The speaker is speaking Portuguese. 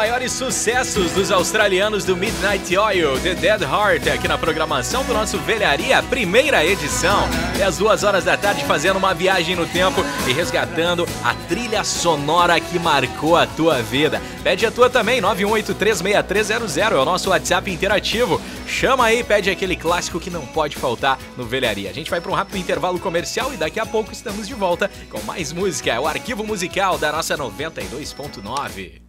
maiores sucessos dos australianos do Midnight Oil, The Dead Heart, aqui na programação do nosso Velharia, primeira edição. É às 2 horas da tarde fazendo uma viagem no tempo e resgatando a trilha sonora que marcou a tua vida. Pede a tua também, 91836300, é o nosso WhatsApp interativo. Chama aí, pede aquele clássico que não pode faltar no Velharia. A gente vai para um rápido intervalo comercial e daqui a pouco estamos de volta com mais música. É o arquivo musical da nossa 92.9.